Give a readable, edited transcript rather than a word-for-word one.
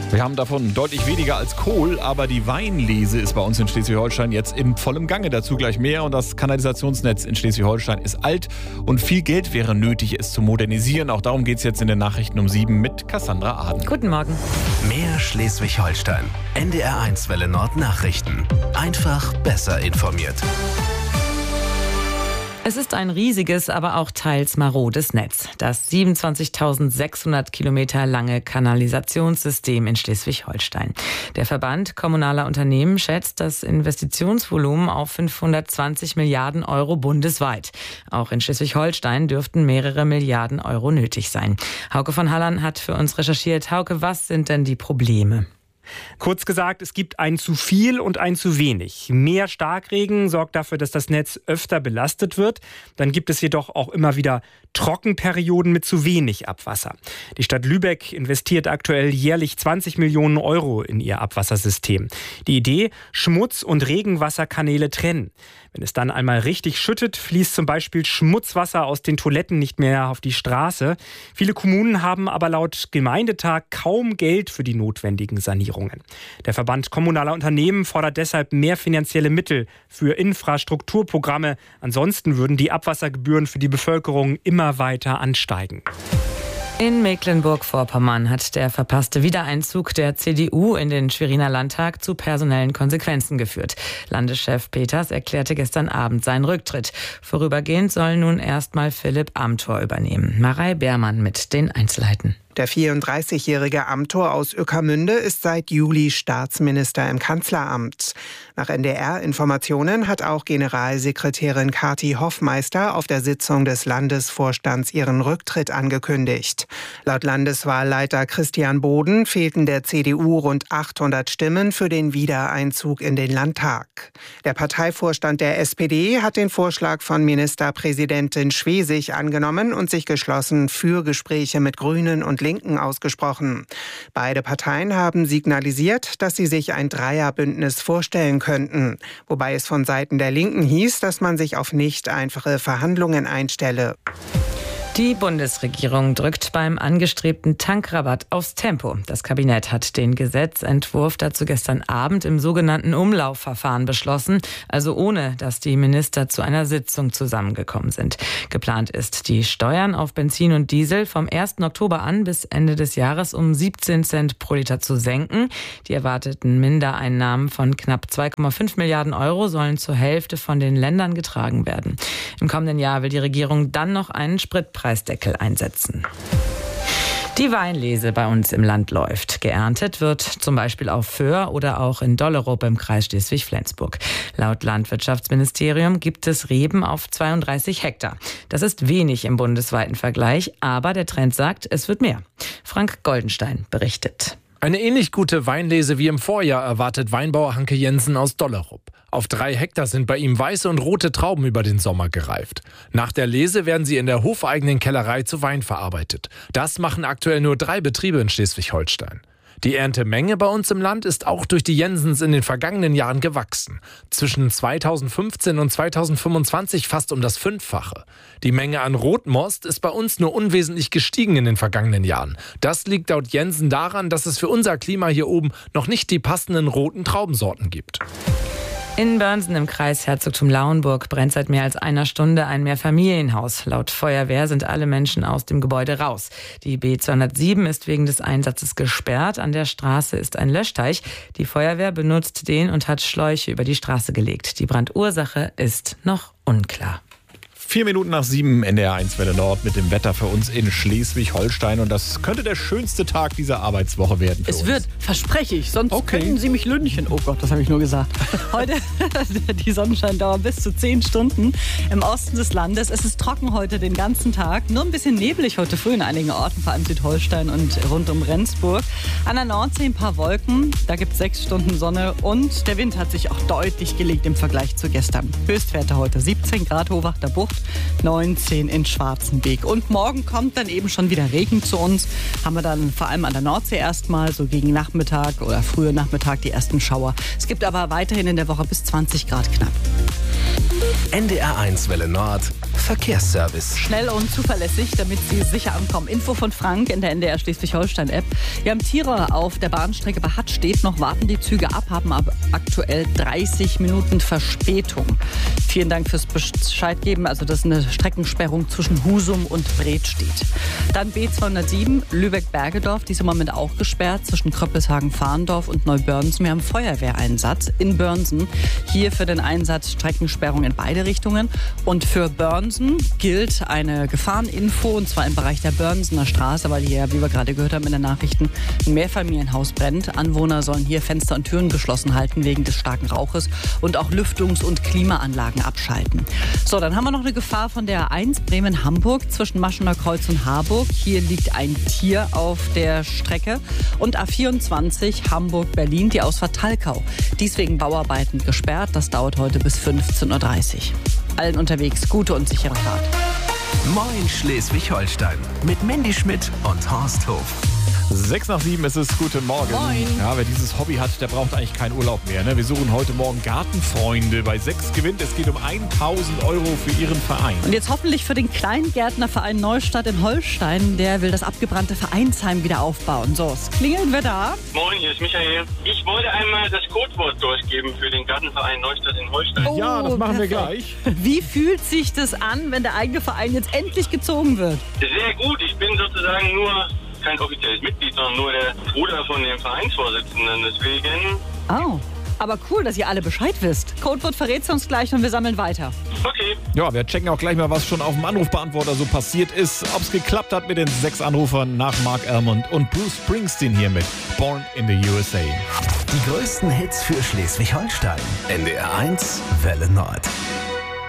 Wir haben davon deutlich weniger als Kohl, aber die Weinlese ist bei uns in Schleswig-Holstein jetzt in vollem Gange. Dazu gleich mehr. Und das Kanalisationsnetz in Schleswig-Holstein ist alt und viel Geld wäre nötig, es zu modernisieren. Auch darum geht es jetzt in den Nachrichten um 7 mit Cassandra Aden. Guten Morgen. Mehr Schleswig-Holstein. NDR1 Welle Nord Nachrichten. Einfach besser informiert. Es ist ein riesiges, aber auch teils marodes Netz. Das 27.600 Kilometer lange Kanalisationssystem in Schleswig-Holstein. Der Verband kommunaler Unternehmen schätzt das Investitionsvolumen auf 520 Milliarden Euro bundesweit. Auch in Schleswig-Holstein dürften mehrere Milliarden Euro nötig sein. Hauke von Hallern hat für uns recherchiert. Hauke, was sind denn die Probleme? Kurz gesagt, es gibt ein zu viel und ein zu wenig. Mehr Starkregen sorgt dafür, dass das Netz öfter belastet wird. Dann gibt es jedoch auch immer wieder Trockenperioden mit zu wenig Abwasser. Die Stadt Lübeck investiert aktuell jährlich 20 Millionen Euro in ihr Abwassersystem. Die Idee: Schmutz- und Regenwasserkanäle trennen. Wenn es dann einmal richtig schüttet, fließt zum Beispiel Schmutzwasser aus den Toiletten nicht mehr auf die Straße. Viele Kommunen haben aber laut Gemeindetag kaum Geld für die notwendigen Sanierungen. Der Verband kommunaler Unternehmen fordert deshalb mehr finanzielle Mittel für Infrastrukturprogramme. Ansonsten würden die Abwassergebühren für die Bevölkerung immer weiter ansteigen. In Mecklenburg-Vorpommern hat der verpasste Wiedereinzug der CDU in den Schweriner Landtag zu personellen Konsequenzen geführt. Landeschef Peters erklärte gestern Abend seinen Rücktritt. Vorübergehend soll nun erstmal Philipp Amthor übernehmen. Marei Beermann mit den Einzelheiten. Der 34-jährige Amthor aus Ueckermünde ist seit Juli Staatsminister im Kanzleramt. Nach NDR-Informationen hat auch Generalsekretärin Kathi Hoffmeister auf der Sitzung des Landesvorstands ihren Rücktritt angekündigt. Laut Landeswahlleiter Christian Boden fehlten der CDU rund 800 Stimmen für den Wiedereinzug in den Landtag. Der Parteivorstand der SPD hat den Vorschlag von Ministerpräsidentin Schwesig angenommen und sich geschlossen für Gespräche mit Grünen und Linken ausgesprochen. Beide Parteien haben signalisiert, dass sie sich ein Dreierbündnis vorstellen könnten, wobei es von Seiten der Linken hieß, dass man sich auf nicht einfache Verhandlungen einstelle. Die Bundesregierung drückt beim angestrebten Tankrabatt aufs Tempo. Das Kabinett hat den Gesetzentwurf dazu gestern Abend im sogenannten Umlaufverfahren beschlossen, also ohne, dass die Minister zu einer Sitzung zusammengekommen sind. Geplant ist, die Steuern auf Benzin und Diesel vom 1. Oktober an bis Ende des Jahres um 17 Cent pro Liter zu senken. Die erwarteten Mindereinnahmen von knapp 2,5 Milliarden Euro sollen zur Hälfte von den Ländern getragen werden. Im kommenden Jahr will die Regierung dann noch einen Spritpreisdeckel einsetzen. Die Weinlese bei uns im Land läuft. Geerntet wird zum Beispiel auf Föhr oder auch in Dollerup im Kreis Schleswig-Flensburg. Laut Landwirtschaftsministerium gibt es Reben auf 32 Hektar. Das ist wenig im bundesweiten Vergleich, aber der Trend sagt, es wird mehr. Frank Goldenstein berichtet. Eine ähnlich gute Weinlese wie im Vorjahr erwartet Weinbauer Hanke Jensen aus Dollerup. Auf 3 Hektar sind bei ihm weiße und rote Trauben über den Sommer gereift. Nach der Lese werden sie in der hofeigenen Kellerei zu Wein verarbeitet. Das machen aktuell nur 3 Betriebe in Schleswig-Holstein. Die Erntemenge bei uns im Land ist auch durch die Jensens in den vergangenen Jahren gewachsen. Zwischen 2015 und 2025 fast um das 5-fache. Die Menge an Rotmost ist bei uns nur unwesentlich gestiegen in den vergangenen Jahren. Das liegt laut Jensen daran, dass es für unser Klima hier oben noch nicht die passenden roten Traubensorten gibt. In Börnsen im Kreis Herzogtum Lauenburg brennt seit mehr als einer Stunde ein Mehrfamilienhaus. Laut Feuerwehr sind alle Menschen aus dem Gebäude raus. Die B207 ist wegen des Einsatzes gesperrt. An der Straße ist ein Löschteich. Die Feuerwehr benutzt den und hat Schläuche über die Straße gelegt. Die Brandursache ist noch unklar. 4 Minuten nach 7 NDR1 Welle Nord mit dem Wetter für uns in Schleswig-Holstein. Und das könnte der schönste Tag dieser Arbeitswoche werden für uns. Es wird, verspreche ich, sonst könnten Sie mich lünchen. Oh Gott, das habe ich nur gesagt. Heute, die Sonnenscheindauer bis zu 10 Stunden im Osten des Landes. Es ist trocken heute den ganzen Tag. Nur ein bisschen neblig heute früh in einigen Orten, vor allem Südholstein und rund um Rendsburg. An der Nordsee ein paar Wolken, da gibt es 6 Stunden Sonne und der Wind hat sich auch deutlich gelegt im Vergleich zu gestern. Höchstwerte heute 17 Grad Hohwachter Bucht, 19 in Schwarzenbeek. Und morgen kommt dann eben schon wieder Regen zu uns. Haben wir dann vor allem an der Nordsee erstmal so gegen Nachmittag oder früher Nachmittag die ersten Schauer. Es gibt aber weiterhin in der Woche bis 20 Grad knapp. NDR1 Welle Nord Verkehrsservice. Schnell und zuverlässig, damit Sie sicher ankommen. Info von Frank in der NDR Schleswig-Holstein-App. Wir haben Tiere auf der Bahnstrecke bei Hattstedt. Noch warten die Züge ab, haben aber aktuell 30 Minuten Verspätung. Vielen Dank fürs Bescheid geben. Also das ist eine Streckensperrung zwischen Husum und Bredstedt. Dann B207 Lübeck-Bergedorf. Die ist im Moment auch gesperrt zwischen Kröppelshagen-Fahndorf und Neubörnsen. Wir haben Feuerwehreinsatz in Börnsen. Hier für den Einsatz Streckensperrung in beide Richtungen. Und für Börnsen gilt eine Gefahreninfo, und zwar im Bereich der Börnsener Straße, weil hier, wie wir gerade gehört haben in den Nachrichten, ein Mehrfamilienhaus brennt. Anwohner sollen hier Fenster und Türen geschlossen halten wegen des starken Rauches und auch Lüftungs- und Klimaanlagen abschalten. So, dann haben wir noch eine Gefahr von der A1 Bremen-Hamburg zwischen Maschener Kreuz und Harburg. Hier liegt ein Tier auf der Strecke. Und A24 Hamburg-Berlin, die Ausfahrt Talkau. Dies wegen Bauarbeiten gesperrt. Das dauert heute bis 15.30 Uhr. Allen unterwegs gute und sichere Fahrt. Moin Schleswig-Holstein mit Mandy Schmidt und Horst Hof. 6:07 ist es. Guten Morgen. Moin. Ja, wer dieses Hobby hat, der braucht eigentlich keinen Urlaub mehr. Ne? Wir suchen heute Morgen Gartenfreunde. Bei 6 gewinnt. Es geht um 1.000 Euro für Ihren Verein. Und jetzt hoffentlich für den Kleingärtnerverein Neustadt in Holstein. Der will das abgebrannte Vereinsheim wieder aufbauen. So, es klingeln wir da. Moin, hier ist Michael. Ich wollte einmal das Codewort durchgeben für den Gartenverein Neustadt in Holstein. Ja, das machen wir perfekt. gleich. Wie fühlt sich das an, wenn der eigene Verein jetzt endlich gezogen wird? Sehr gut, ich bin sozusagen nur kein offizielles Mitglied, sondern nur der Bruder von dem Vereinsvorsitzenden. Deswegen... Oh, aber cool, dass ihr alle Bescheid wisst. Codewort verrät uns gleich und wir sammeln weiter. Okay. Ja, wir checken auch gleich mal, was schon auf dem Anrufbeantworter so passiert ist. Ob es geklappt hat mit den 6 Anrufern nach Mark Almond und Bruce Springsteen hier mit Born in the USA. Die größten Hits für Schleswig-Holstein. NDR1 Welle Nord.